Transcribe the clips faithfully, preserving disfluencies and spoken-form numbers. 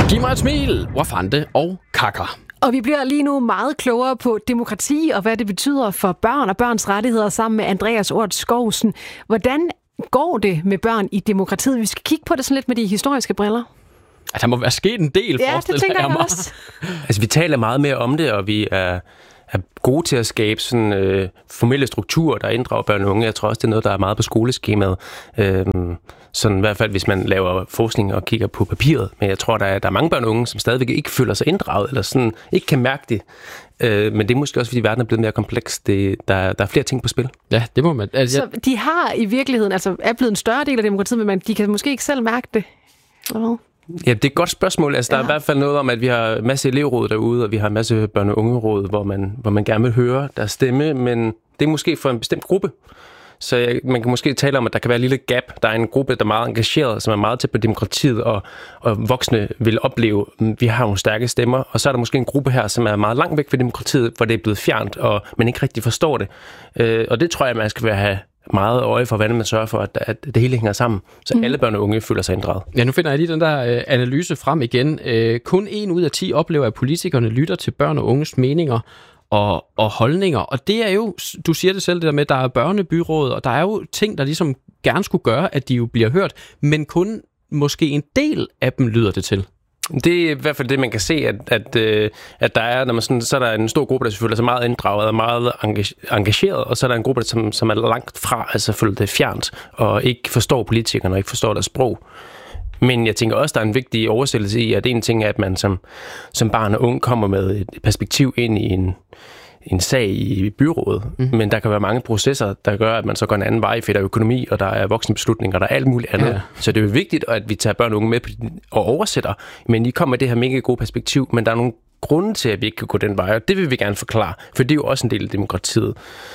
Giv mig et smil, Wafande og Kakker. Og vi bliver lige nu meget klogere på demokrati og hvad det betyder for børn og børns rettigheder sammen med Andreas Ort Skovsen. Hvordan går det med børn i demokratiet? Vi skal kigge på det sådan lidt med de historiske briller. Der må være sket en del, ja, det tænker jeg også. Altså, vi taler meget mere om det, og vi er, er gode til at skabe sådan øh, formelle strukturer, der inddrager børn og unge. Jeg tror også, det er noget, der er meget på skoleskemaet. Øhm, sådan i hvert fald, hvis man laver forskning og kigger på papiret. Men jeg tror, der er, der er mange børn og unge, som stadigvæk ikke føler sig inddraget, eller sådan ikke kan mærke det. Øh, men det er måske også, fordi verden er blevet mere kompleks. Det, der, der er flere ting på spil. Ja, det må man. Altså, Så de har i virkeligheden, altså er blevet en større del af demokratiet, men man, de kan måske ikke selv mærke det. Eller Ja, det er et godt spørgsmål. Altså, der ja. er i hvert fald noget om, at vi har en masse elevråd derude, og vi har en masse børne- og ungeråd, hvor man, hvor man gerne vil høre deres stemme, men det er måske for en bestemt gruppe. Så jeg, man kan måske tale om, at der kan være et lille gap. Der er en gruppe, der er meget engageret, som er meget tæt på demokratiet, og, og voksne vil opleve, at vi har nogle stærke stemmer. Og så er der måske en gruppe her, som er meget langt væk fra demokratiet, hvor det er blevet fjernt, og man ikke rigtig forstår det. Øh, og det tror jeg, man skal have meget øje for, hvordan man sørger for, at, at det hele hænger sammen, så mm. alle børn og unge føler sig inddraget. Ja, nu finder jeg lige den der øh, analyse frem igen. Øh, kun en ud af ti oplever, at politikerne lytter til børn og unges meninger og, og holdninger. Og det er jo, du siger det selv, det der med, at der er børnebyråd, og der er jo ting, der ligesom gerne skulle gøre, at de jo bliver hørt, men kun måske en del af dem lyder det til. Det er i hvert fald det, man kan se, at, at, at der er, når man sådan, så er der en stor gruppe, der selvfølgelig er så meget inddraget og meget engageret, og så er der en gruppe, som, som er langt fra, altså føler det fjernt, og ikke forstår politikerne og ikke forstår deres sprog. Men jeg tænker også, der er en vigtig oversættelse i, at en ting er, at man som, som barn og ung kommer med et perspektiv ind i en, en sag i byrådet, mm. men der kan være mange processer, der gør, at man så går en anden vej, for der er økonomi, og der er voksenbeslutninger, der er alt muligt andet. Ja. Så det er jo vigtigt, at vi tager børn og unge med og oversætter, men I kommer med det her mega gode perspektiv, men der er nogle grunde til, at vi ikke kan gå den vej, og det vil vi gerne forklare, for det er jo også en del af demokratiet.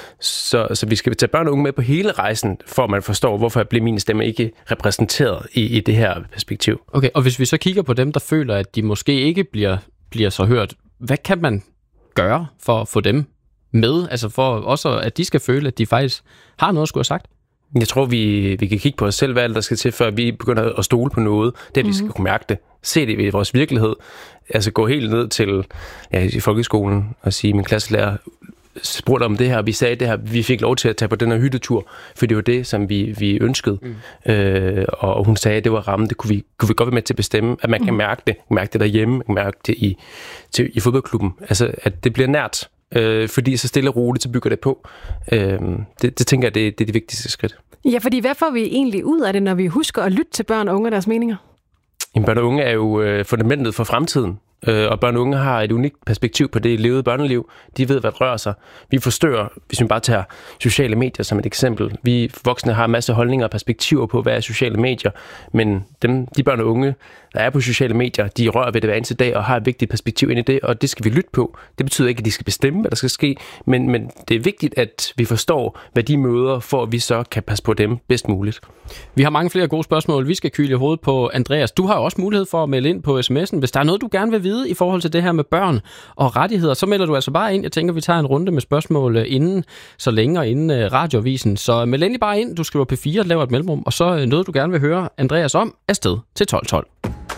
Så, så vi skal tage børn og unge med på hele rejsen, for at man forstår, hvorfor bliver min stemme ikke repræsenteret i, i det her perspektiv. Okay, og hvis vi så kigger på dem, der føler, at de måske ikke bliver, bliver så hørt, hvad kan man gøre for at få dem med? Altså for også, at de skal føle, at de faktisk har noget at skulle have sagt? Jeg tror, vi, vi kan kigge på os selv, hvad der skal til, før vi begynder at stole på noget. Det er, at vi skal kunne mærke det. Se det i vores virkelighed. Altså gå helt ned til ja, i folkeskolen og sige, min klasselærer spurgte om det her, vi sagde det her, vi fik lov til at tage på den her hyttetur, for det var det, som vi, vi ønskede. Mm. Øh, og hun sagde, at det var rammen, det kunne vi, kunne vi godt være med til at bestemme, at man mm. kan mærke det, mærke det derhjemme, man kan mærke det i, til, i fodboldklubben. Altså, at det bliver nært, øh, fordi så stille og roligt, så bygger det på. Øh, det, det tænker jeg, det, det er det vigtigste skridt. Ja, fordi hvad får vi egentlig ud af det, når vi husker at lytte til børn og unge og deres meninger? Jamen, børn og unge er jo øh, fundamentet for fremtiden. Og børn og unge har et unikt perspektiv på det levede børneliv. De ved, hvad der rører sig. Vi forstørrer, hvis vi bare tager sociale medier som et eksempel. Vi voksne har en masse holdninger og perspektiver på, hvad er sociale medier. Men dem, de børn og unge, der er på sociale medier, de rører ved det hver eneste dag og har et vigtigt perspektiv ind i det, og det skal vi lytte på. Det betyder ikke, at de skal bestemme, hvad der skal ske, men, men det er vigtigt, at vi forstår, hvad de møder, for at vi så kan passe på dem bedst muligt. Vi har mange flere gode spørgsmål. Vi skal kyle i hovedet på Andreas. Du har også mulighed for at melde ind på sms'en. Hvis der er noget, du gerne vil vide i forhold til det her med børn og rettigheder, så melder du altså bare ind. Jeg tænker, vi tager en runde med spørgsmål inden så længe og inden radioavisen. Så meld endelig bare ind. Du skriver P fire, laver et mellemrum, og så noget, du gerne vil høre Andreas om, afsted til tolv tolv.